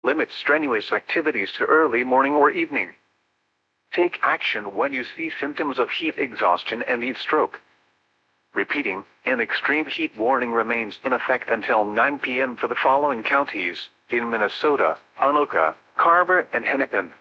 Limit strenuous activities to early morning or evening. Take action when you see symptoms of heat exhaustion and heat stroke. Repeating, an extreme heat warning remains in effect until 9 p.m. for the following counties, in Minnesota, Anoka, Carver, and Hennepin.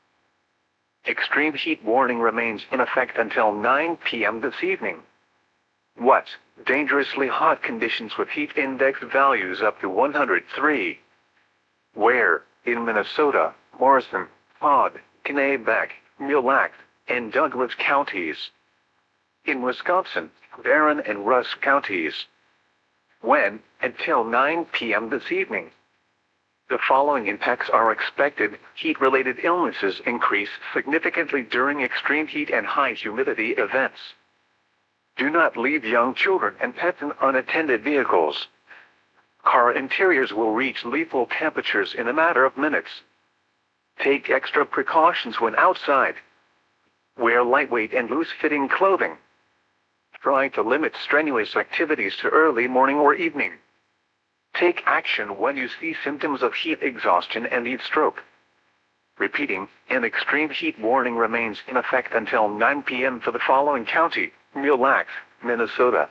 Extreme heat warning remains in effect until 9 p.m. this evening. What? Dangerously hot conditions with heat index values up to 103. Where? In Minnesota, Morrison, Todd, Kennebec, Mille Lacs, and Douglas counties. In Wisconsin, Barron and Rusk counties. When? Until 9 p.m. this evening. The following impacts are expected. Heat-related illnesses increase significantly during extreme heat and high humidity events. Do not leave young children and pets in unattended vehicles. Car interiors will reach lethal temperatures in a matter of minutes. Take extra precautions when outside. Wear lightweight and loose-fitting clothing. Try to limit strenuous activities to early morning or evening. Take action when you see symptoms of heat exhaustion and heat stroke. Repeating, an extreme heat warning remains in effect until 9 p.m. for the following county, Mille Lacs, Minnesota.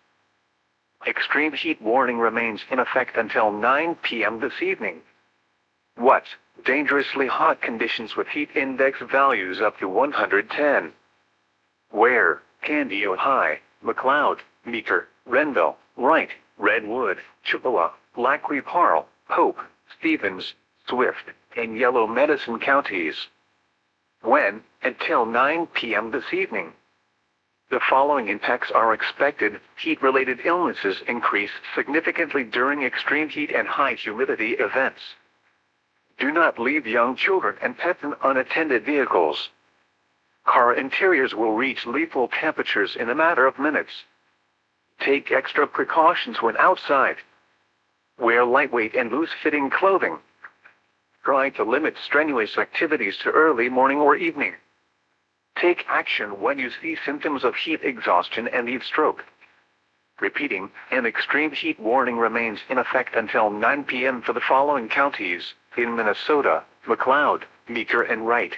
Extreme heat warning remains in effect until 9 p.m. this evening. What? Dangerously hot conditions with heat index values up to 110. Where? Candy, Ojai, McLeod, Meeker, Renville, Wright, Redwood, Chippewa, Lac-Qui Parle, Pope, Stevens, Swift, and Yellow Medicine counties. When? Until 9 p.m. this evening. The following impacts are expected. Heat-related illnesses increase significantly during extreme heat and high humidity events. Do not leave young children and pets in unattended vehicles. Car interiors will reach lethal temperatures in a matter of minutes. Take extra precautions when outside. Wear lightweight and loose-fitting clothing. Try to limit strenuous activities to early morning or evening. Take action when you see symptoms of heat exhaustion and heat stroke. Repeating, an extreme heat warning remains in effect until 9 p.m. for the following counties, in Minnesota, McLeod, Meeker, and Wright.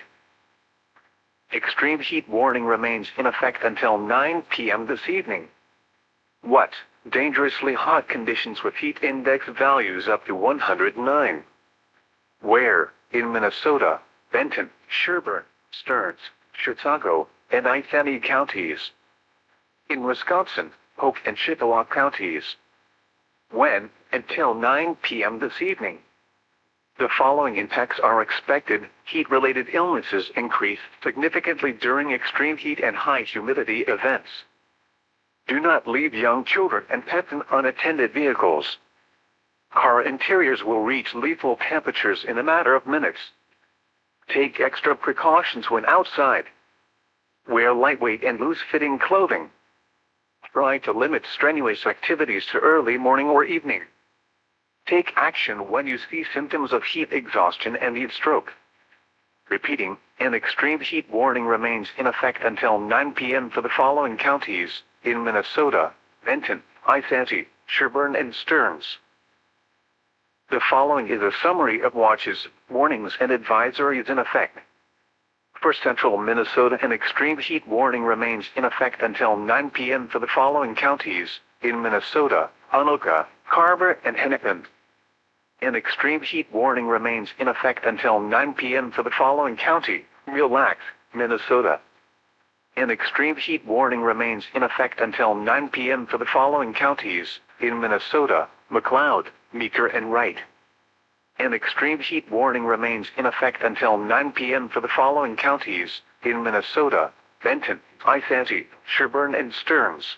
Extreme heat warning remains in effect until 9 p.m. this evening. What? Dangerously hot conditions with heat index values up to 109. Where? In Minnesota, Benton, Sherburne, Stearns, Chicago, and Ithany counties. In Wisconsin, Polk and Chippewa counties. When? Until 9 p.m. this evening. The following impacts are expected. Heat-related illnesses increase significantly during extreme heat and high humidity events. Do not leave young children and pets in unattended vehicles. Car interiors will reach lethal temperatures in a matter of minutes. Take extra precautions when outside. Wear lightweight and loose-fitting clothing. Try to limit strenuous activities to early morning or evening. Take action when you see symptoms of heat exhaustion and heat stroke. Repeating, an extreme heat warning remains in effect until 9 p.m. for the following counties, in Minnesota, Benton, Ithany, Sherburne, and Stearns. The following is a summary of watches, warnings, and advisories in effect. For central Minnesota, an extreme heat warning remains in effect until 9 p.m. for the following counties, in Minnesota, Anoka, Carver, and Hennepin. An extreme heat warning remains in effect until 9 p.m. for the following county, Mille Lacs, Minnesota. An extreme heat warning remains in effect until 9 p.m. for the following counties, in Minnesota, McLeod, Meeker, and Wright. An extreme heat warning remains in effect until 9 p.m. for the following counties, in Minnesota, Benton, Ithany, Sherburne, and Stearns.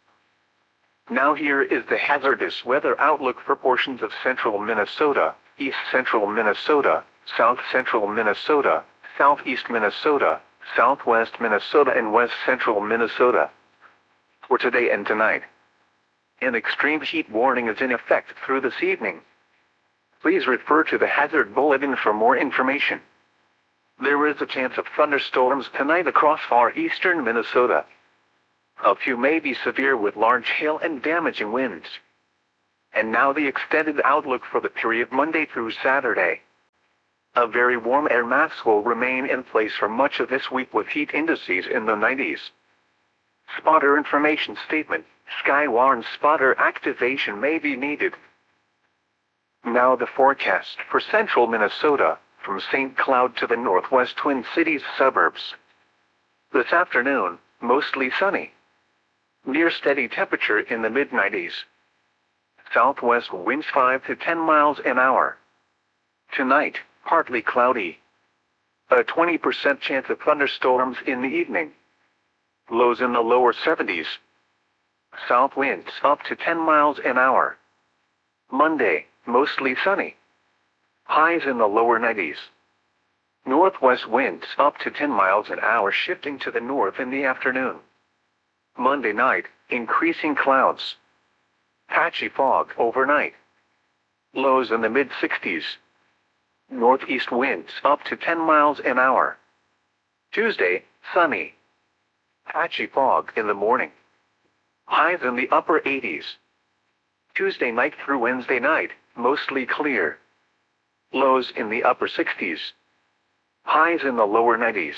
Now here is the hazardous weather outlook for portions of central Minnesota, east central Minnesota, south central Minnesota, southeast Minnesota, southwest Minnesota, and west central Minnesota. For today and tonight, an extreme heat warning is in effect through this evening. Please refer to the hazard bulletin for more information. There is a chance of thunderstorms tonight across far eastern Minnesota. A few may be severe with large hail and damaging winds. And now the extended outlook for the period Monday through Saturday. A very warm air mass will remain in place for much of this week with heat indices in the 90s. Spotter information statement. Sky warns spotter activation may be needed. Now the forecast for central Minnesota, from St. Cloud to the northwest Twin Cities suburbs. This afternoon, mostly sunny. Near steady temperature in the mid-90s. Southwest winds 5 to 10 miles an hour. Tonight, partly cloudy. A 20% chance of thunderstorms in the evening. Lows in the lower 70s. South winds up to 10 miles an hour. Monday, mostly sunny. Highs in the lower 90s. Northwest winds up to 10 miles an hour shifting to the north in the afternoon. Monday night, increasing clouds. Patchy fog overnight. Lows in the mid-60s. Northeast winds up to 10 miles an hour. Tuesday, sunny. Patchy fog in the morning. Highs in the upper 80s. Tuesday night through Wednesday night, mostly clear. Lows in the upper 60s. Highs in the lower 90s.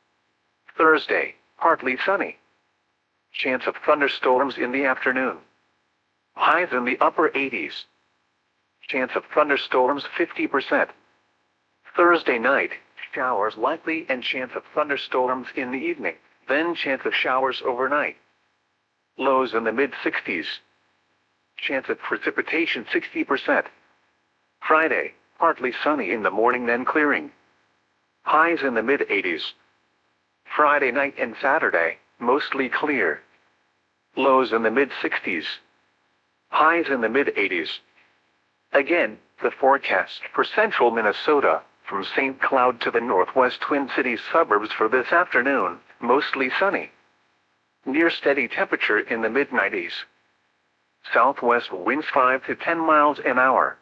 Thursday, partly sunny. Chance of thunderstorms in the afternoon. Highs in the upper 80s. Chance of thunderstorms 50%. Thursday night, showers likely and chance of thunderstorms in the evening, then chance of showers overnight. Lows in the mid-60s. Chance of precipitation 60%. Friday, partly sunny in the morning then clearing. Highs in the mid-80s. Friday night and Saturday, mostly clear. Lows in the mid-60s. Highs in the mid-80s. Again, the forecast for central Minnesota, from St. Cloud to the northwest Twin Cities suburbs for this afternoon, mostly sunny. Near steady temperature in the mid-90s. Southwest winds 5 to 10 miles an hour.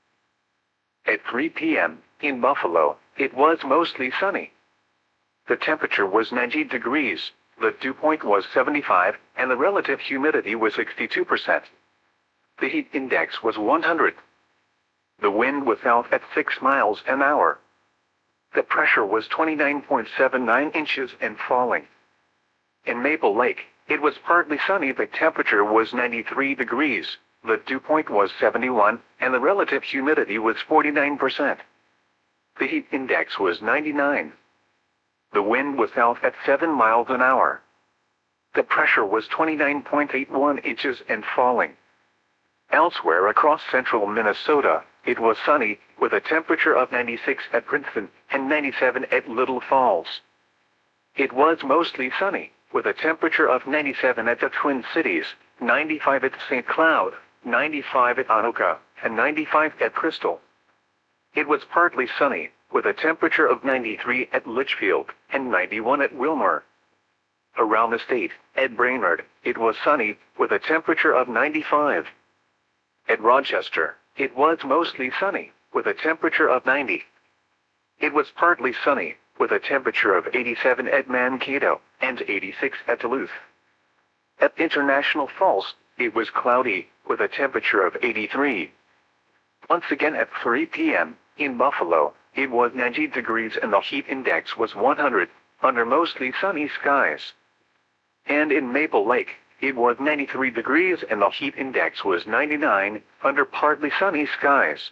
At 3 p.m., in Buffalo, it was mostly sunny. The temperature was 90 degrees, the dew point was 75, and the relative humidity was 62%. The heat index was 100. The wind was south at 6 miles an hour. The pressure was 29.79 inches and falling. In Maple Lake, it was partly sunny. The temperature was 93 degrees, the dew point was 71, and the relative humidity was 49%. The heat index was 99. The wind was south at 7 miles an hour. The pressure was 29.81 inches and falling. Elsewhere across central Minnesota, it was sunny, with a temperature of 96 at Princeton and 97 at Little Falls. It was mostly sunny, with a temperature of 97 at the Twin Cities, 95 at St. Cloud, 95 at Anoka, and 95 at Crystal. It was partly sunny, with a temperature of 93 at Litchfield and 91 at Wilmer. Around the state, at Brainerd, it was sunny, with a temperature of 95. At Rochester, it was mostly sunny, with a temperature of 90. It was partly sunny, with a temperature of 87 at Mankato and 86 at Duluth. At International Falls, it was cloudy, with a temperature of 83. Once again at 3 p.m., in Buffalo, it was 90 degrees and the heat index was 100, under mostly sunny skies. And in Maple Lake, it was 93 degrees and the heat index was 99, under partly sunny skies.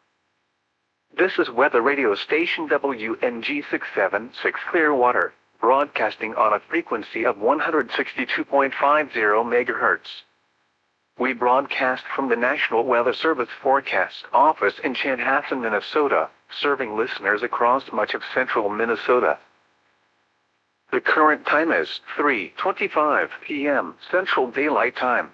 This is weather radio station WNG 676 Clearwater, broadcasting on a frequency of 162.50 MHz. We broadcast from the National Weather Service Forecast Office in Chanhassen, Minnesota, serving listeners across much of central Minnesota. The current time is 3:25 p.m. Central Daylight Time.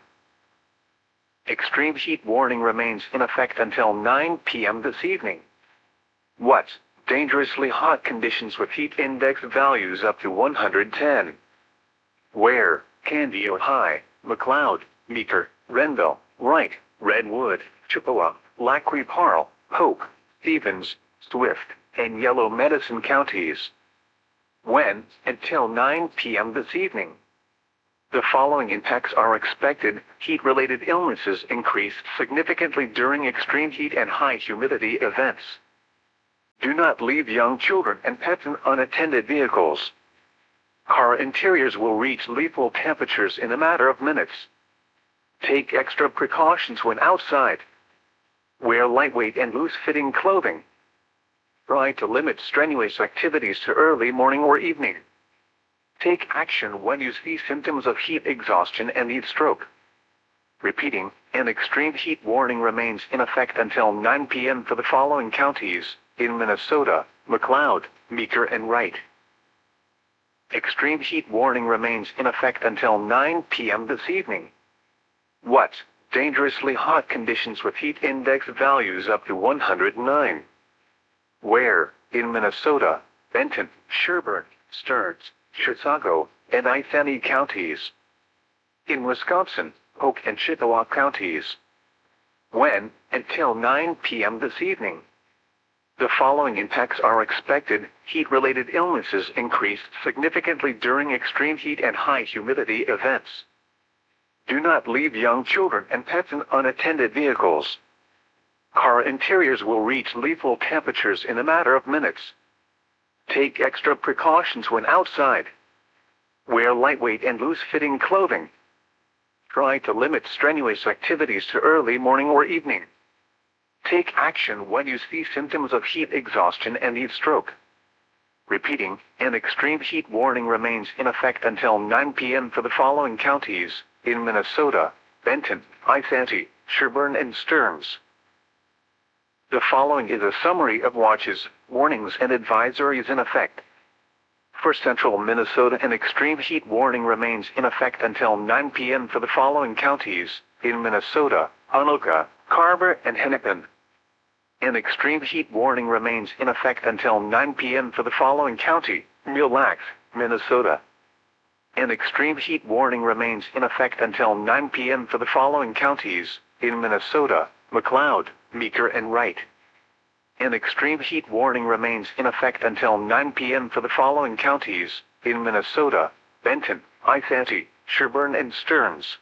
Extreme heat warning remains in effect until 9 p.m. this evening. What? Dangerously hot conditions with heat index values up to 110. Where? Canby, Ojai, McLeod, Meeker, Renville, Wright, Redwood, Chippewa, Lac qui Parle, Hope, Stevens, Swift, and Yellow Medicine counties. When? Until 9 p.m. this evening. The following impacts are expected. Heat-related illnesses increase significantly during extreme heat and high humidity events. Due Do not leave young children and pets in unattended vehicles. Car interiors will reach lethal temperatures in a matter of minutes. Take extra precautions when outside. Wear lightweight and loose-fitting clothing. Try to limit strenuous activities to early morning or evening. Take action when you see symptoms of heat exhaustion and heat stroke. Repeating, an extreme heat warning remains in effect until 9 p.m. for the following counties, in Minnesota: McLeod, Meeker, and Wright. Extreme heat warning remains in effect until 9 p.m. this evening. What? Dangerously hot conditions with heat index values up to 109. Where? In Minnesota, Benton, Sherburne, Stearns, Chisago, and Ithany counties. In Wisconsin, Polk and Chippewa counties. When? Until 9 p.m. this evening. The following impacts are expected. Heat-related illnesses increased significantly during extreme heat and high humidity events. Do not leave young children and pets in unattended vehicles. Car interiors will reach lethal temperatures in a matter of minutes. Take extra precautions when outside. Wear lightweight and loose-fitting clothing. Try to limit strenuous activities to early morning or evening. Take action when you see symptoms of heat exhaustion and heat stroke. Repeating, an extreme heat warning remains in effect until 9 p.m. for the following counties, in Minnesota: Benton, Ithany, Sherburne, and Stearns. The following is a summary of watches, warnings, and advisories in effect. For central Minnesota, an extreme heat warning remains in effect until 9 p.m. for the following counties, in Minnesota: Anoka, Carver, and Hennepin. An extreme heat warning remains in effect until 9 p.m. for the following county, Mille Lacs, Minnesota. An extreme heat warning remains in effect until 9 p.m. for the following counties, in Minnesota: McLeod, Meeker, and Wright. An extreme heat warning remains in effect until 9 p.m. for the following counties, in Minnesota: Benton, Ithany, Sherburne, and Stearns.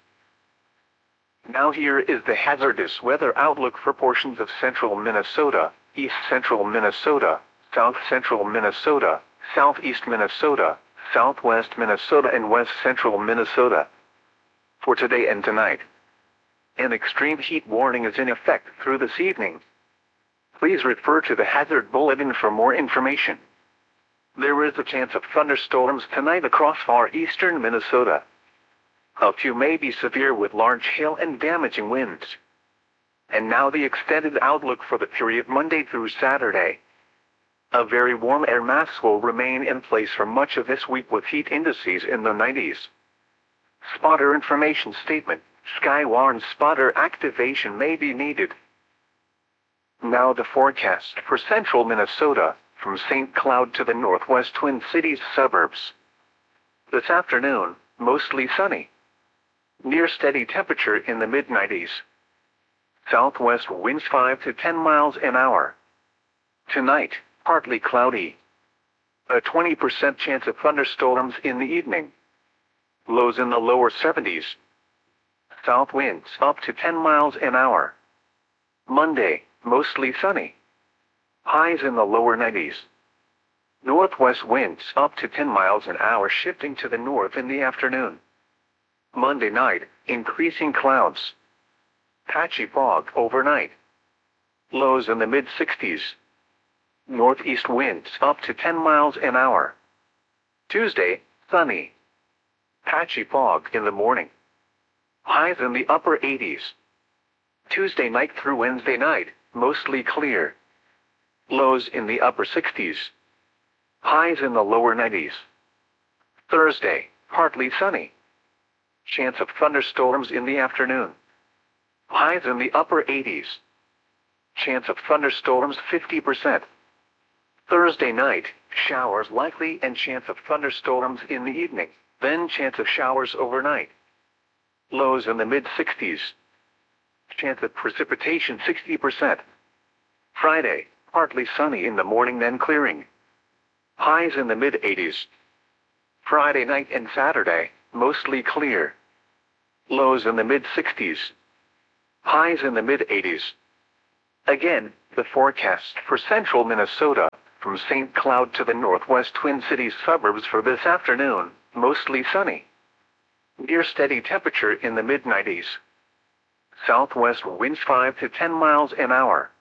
Now here is the hazardous weather outlook for portions of central Minnesota, east central Minnesota, south central Minnesota, southeast Minnesota, southwest Minnesota, and west central Minnesota. For today and tonight, an extreme heat warning is in effect through this evening. Please refer to the hazard bulletin for more information. There is a chance of thunderstorms tonight across far eastern Minnesota. A few may be severe with large hail and damaging winds. And now the extended outlook for the period Monday through Saturday. A very warm air mass will remain in place for much of this week with heat indices in the 90s. Spotter information statement: Skywarn spotter activation may be needed. Now the forecast for central Minnesota, from St. Cloud to the northwest Twin Cities suburbs. This afternoon, mostly sunny. Near steady temperature in the mid-90s. Southwest winds 5 to 10 miles an hour. Tonight, partly cloudy. A 20% chance of thunderstorms in the evening. Lows in the lower 70s. South winds up to 10 miles an hour. Monday, mostly sunny. Highs in the lower 90s. Northwest winds up to 10 miles an hour, shifting to the north in the afternoon. Monday night, increasing clouds. Patchy fog overnight. Lows in the mid-60s. Northeast winds up to 10 miles an hour. Tuesday, sunny. Patchy fog in the morning. Highs in the upper 80s. Tuesday night through Wednesday night, mostly clear. Lows in the upper 60s. Highs in the lower 90s. Thursday, partly sunny. Chance of thunderstorms in the afternoon. Highs in the upper 80s. Chance of thunderstorms 50%. Thursday night, showers likely and chance of thunderstorms in the evening, then chance of showers overnight. Lows in the mid-60s. Chance of precipitation 60%. Friday, partly sunny in the morning, then clearing. Highs in the mid-80s. Friday night and Saturday, mostly clear. Lows in the mid-60s. Highs in the mid-80s. Again, the forecast for central Minnesota, From St. Cloud to the northwest Twin Cities suburbs for this afternoon, mostly sunny. Near steady temperature in the mid-90s. Southwest winds 5 to 10 miles an hour.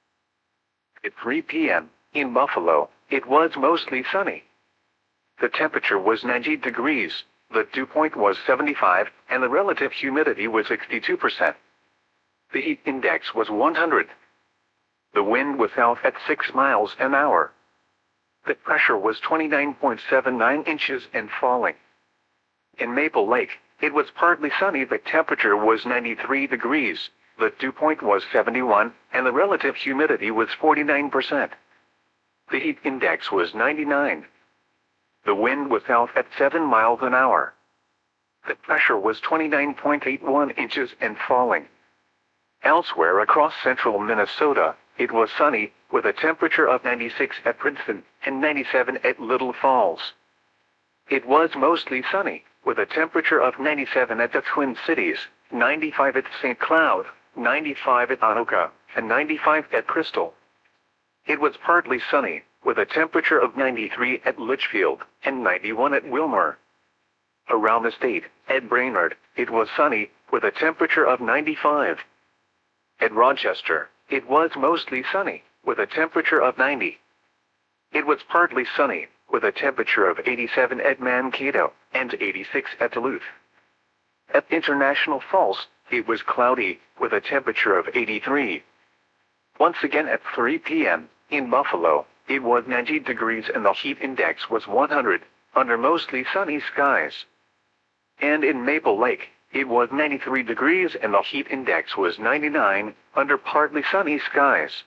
At 3 p.m., in Buffalo, it was mostly sunny. The temperature was 90 degrees, the dew point was 75, and the relative humidity was 62%. The heat index was 100. The wind was south at 6 miles an hour. The pressure was 29.79 inches and falling. In Maple Lake, it was partly sunny. The temperature was 93 degrees, the dew point was 71, and the relative humidity was 49%. The heat index was 99. The wind was south at 7 miles an hour. The pressure was 29.81 inches and falling. Elsewhere across central Minnesota, it was sunny, with a temperature of 96 at Princeton and 97 at Little Falls. It was mostly sunny, with a temperature of 97 at the Twin Cities, 95 at St. Cloud, 95 at Anoka, and 95 at Crystal. It was partly sunny, with a temperature of 93 at Litchfield and 91 at Wilmer. Around the state, at Brainerd, it was sunny, with a temperature of 95. At Rochester, it was mostly sunny, with a temperature of 90. It was partly sunny, with a temperature of 87 at Mankato and 86 at Duluth. At International Falls, it was cloudy, with a temperature of 83. Once again at 3 p.m., in Buffalo, it was 90 degrees and the heat index was 100, under mostly sunny skies. And in Maple Lake, it was 93 degrees and the heat index was 99, under partly sunny skies.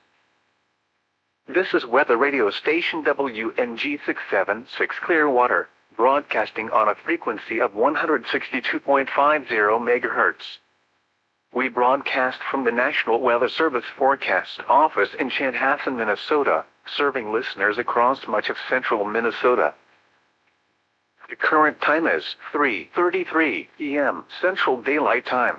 This is weather radio station WNG 676 Clearwater, broadcasting on a frequency of 162.50 MHz. We broadcast from the National Weather Service Forecast Office in Chanhassen, Minnesota, serving listeners across much of central Minnesota. The current time is 3:33 p.m. Central Daylight Time.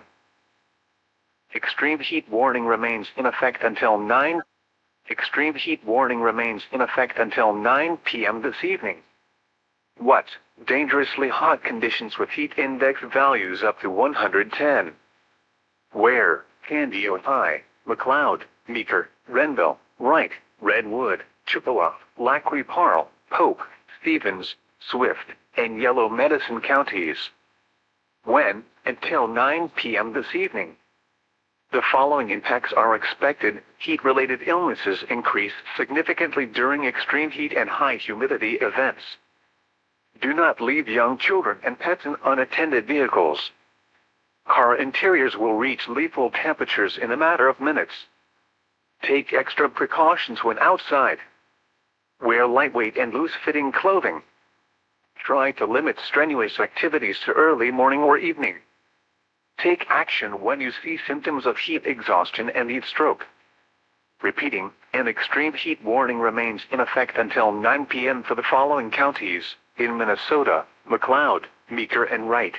Extreme heat warning remains in effect until 9. Extreme heat warning remains in effect until 9 p.m. this evening. What? Dangerously hot conditions with heat index values up to 110. Where? Candy, Ojai, McLeod, Meeker, Renville, Wright, Redwood, Chippewa, Lac qui Parle, Pope, Stevens, Swift, and Yellow Medicine counties. When? Until 9 p.m. this evening. The following impacts are expected. Heat-related illnesses increase significantly during extreme heat and high humidity events. Do not leave young children and pets in unattended vehicles. Car interiors will reach lethal temperatures in a matter of minutes. Take extra precautions when outside. Wear lightweight and loose-fitting clothing. Try to limit strenuous activities to early morning or evening. Take action when you see symptoms of heat exhaustion and heat stroke. Repeating, an extreme heat warning remains in effect until 9 p.m. for the following counties, in Minnesota, McLeod, Meeker, and Wright.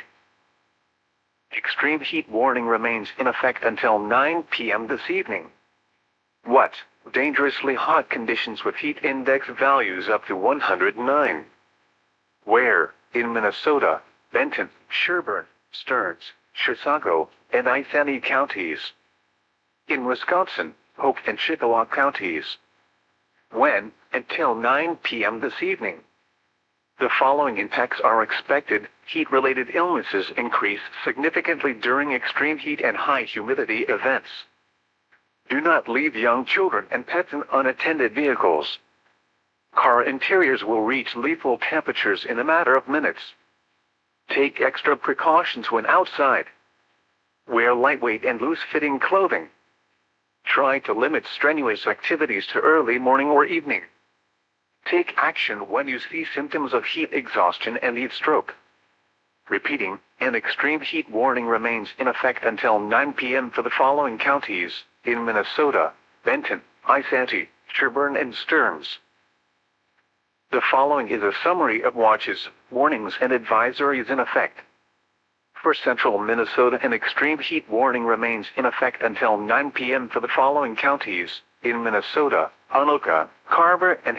Extreme heat warning remains in effect until 9 p.m. this evening. What? Dangerously hot conditions with heat index values up to 109. Where? In Minnesota, Benton, Sherburne, Stearns, Chisago, and Ithany counties. In Wisconsin, Polk and Chippewa counties. When? Until 9 p.m. this evening. The following impacts are expected. Heat-related illnesses increase significantly during extreme heat and high humidity events. Do not leave young children and pets in unattended vehicles. Car interiors will reach lethal temperatures in a matter of minutes. Take extra precautions when outside. Wear lightweight and loose-fitting clothing. Try to limit strenuous activities to early morning or evening. Take action when you see symptoms of heat exhaustion and heat stroke. Repeating, an extreme heat warning remains in effect until 9 p.m. for the following counties, in Minnesota, Benton, Isanti, Sherburne, and Stearns. The following is a summary of watches, warnings, and advisories in effect. For central Minnesota, an extreme heat warning remains in effect until 9 p.m. for the following counties, in Minnesota, Anoka, Carver, and